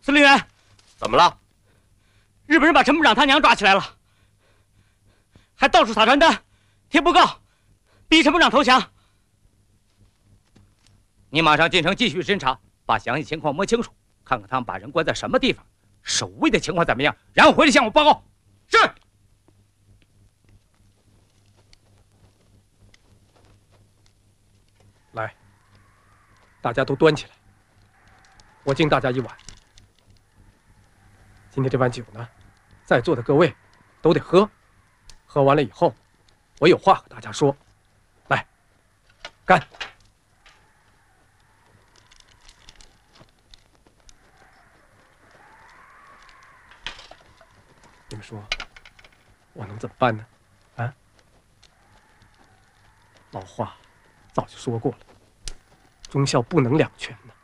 司令员， 怎么了？ 日本人把陈部长他娘抓起来了，还到处撒传单、贴布告，逼陈部长投降。你马上进城继续侦查，把详细情况摸清楚，看看他们把人关在什么地方，守卫的情况怎么样，然后回来向我报告。是。 来，大家都端起来，我敬大家一碗。今天这碗酒呢，在座的各位都得喝，喝完了以后，我有话和大家说。来，干！你们说，我能怎么办呢？啊？老话早就说过了，忠孝不能两全呢。